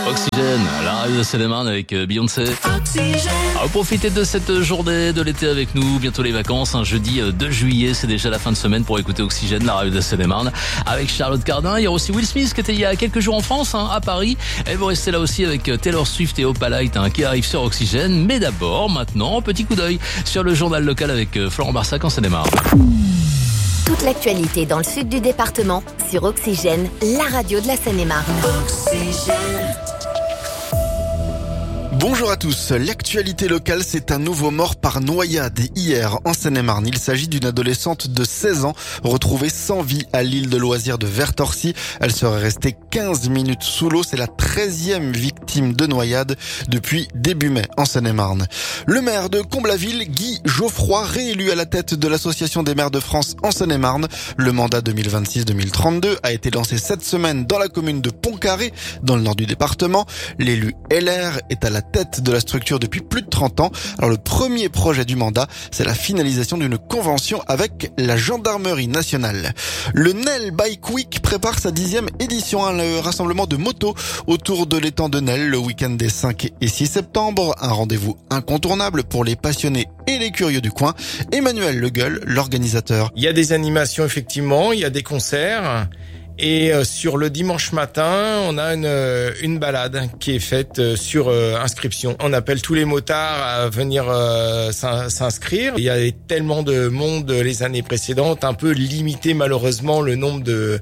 Oxygène, la radio de Seine-et-Marne avec Beyoncé. Alors, profitez de cette journée de l'été avec nous, bientôt les vacances, un jeudi 2 juillet, c'est déjà la fin de semaine pour écouter Oxygène, la radio de Seine-et-Marne, avec Charlotte Cardin. Il y a aussi Will Smith qui était il y a quelques jours en France, à Paris. Et vous restez là aussi avec Taylor Swift et Opalite qui arrivent sur Oxygène. Mais d'abord, maintenant, petit coup d'œil sur le journal local avec Florent Barsac en Seine-et-Marne. Toute l'actualité dans le sud du département sur Oxygène, la radio de la Seine-et-Marne. Bonjour à tous. L'actualité locale, c'est un nouveau mort par noyade hier en Seine-et-Marne. Il s'agit d'une adolescente de 16 ans retrouvée sans vie à l'île de loisirs de Vertorcy. Elle serait restée 15 minutes sous l'eau. C'est la 13e victime de noyade depuis début mai en Seine-et-Marne. Le maire de Comblaville, Guy Geoffroy, réélu à la tête de l'Association des maires de France en Seine-et-Marne. Le mandat 2026-2032 a été lancé cette semaine dans la commune de Pont-Carré, dans le nord du département. L'élu LR est à la tête de la structure depuis plus de 30 ans. Alors le premier projet du mandat, c'est la finalisation d'une convention avec la gendarmerie nationale. Le Nel Bike Week prépare sa 10e édition, le rassemblement de motos autour de l'étang de Nel le week-end des 5 et 6 septembre. Un rendez-vous incontournable pour les passionnés et les curieux du coin. Emmanuel Le Gueule, l'organisateur. Il y a des animations effectivement, il y a des concerts. Et sur le dimanche matin, on a une balade qui est faite sur inscription. On appelle tous les motards à venir s'inscrire. Il y avait tellement de monde les années précédentes, un peu limité malheureusement le nombre de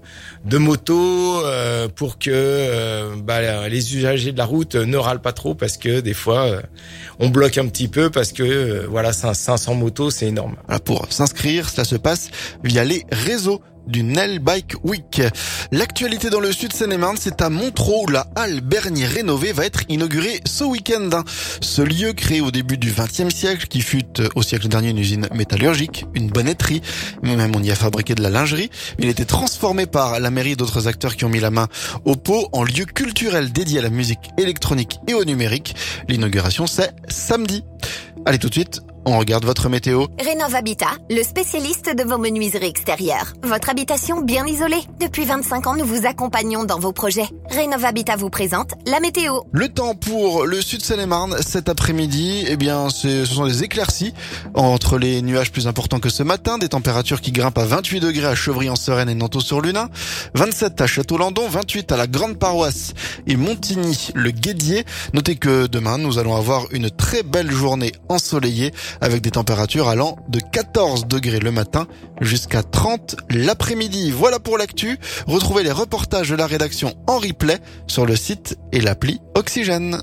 motos pour que les usagers de la route ne râlent pas trop, parce que des fois on bloque un petit peu parce que 500 motos, c'est énorme. Alors pour s'inscrire, cela se passe via les réseaux du Nel Bike Week. L'actualité dans le sud Seine-et-Marne, c'est à Montreux où la halle Bernier rénovée va être inaugurée ce week-end. Ce lieu créé au début du XXe siècle, qui fut au siècle dernier une usine métallurgique, une bonnetterie, même on y a fabriqué de la lingerie. Il a été transformé par la mairie et d'autres acteurs qui ont mis la main au pot en lieu culturel dédié à la musique électronique et au numérique. L'inauguration, c'est samedi. Allez, tout de suite, on regarde votre météo. Rénov Habitat, le spécialiste de vos menuiseries extérieures. Votre habitation bien isolée. Depuis 25 ans, nous vous accompagnons dans vos projets. Rénov Habitat vous présente la météo. Le temps pour le sud Seine-et-Marne cet après-midi, ce sont des éclaircies entre les nuages plus importants que ce matin, des températures qui grimpent à 28 degrés à Chevry-en-Sereine et Nanteau-sur-Lunain, 27 à Château-Landon, 28 à la Grande Paroisse et Montigny, le Guédier. Notez que demain, nous allons avoir une très belle journée ensoleillée avec des températures allant de 14 degrés le matin jusqu'à 30 l'après-midi. Voilà pour l'actu. Retrouvez les reportages de la rédaction en replay sur le site et l'appli Oxygène.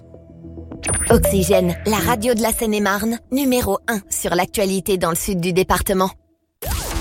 Oxygène, la radio de la Seine-et-Marne, numéro 1 sur l'actualité dans le sud du département.